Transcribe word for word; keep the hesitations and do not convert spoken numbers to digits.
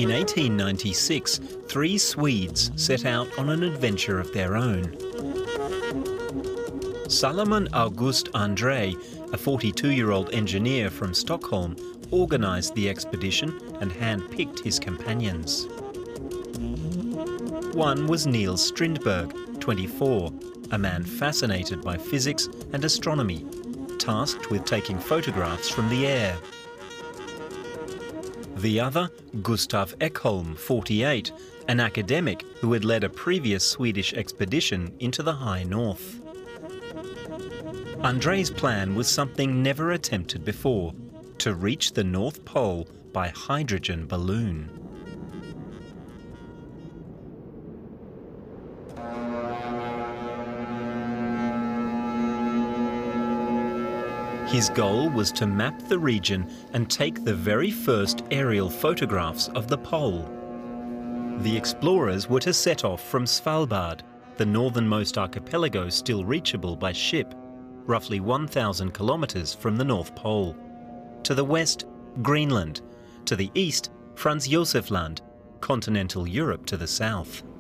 In eighteen ninety-six, three Swedes set out on an adventure of their own. Salomon August André, a forty-two-year-old engineer from Stockholm, organised the expedition and hand-picked his companions. One was Niels Strindberg, twenty-four, a man fascinated by physics and astronomy, tasked with taking photographs from the air. The other, Gustav Ekholm, forty-eight, an academic who had led a previous Swedish expedition into the high north. André's plan was something never attempted before: to reach the North Pole by hydrogen balloon. His goal was to map the region and take the very first aerial photographs of the pole. The explorers were to set off from Svalbard, the northernmost archipelago still reachable by ship, roughly one thousand kilometres from the North Pole. To the west, Greenland. To the east, Franz Josef Land, continental Europe to the south.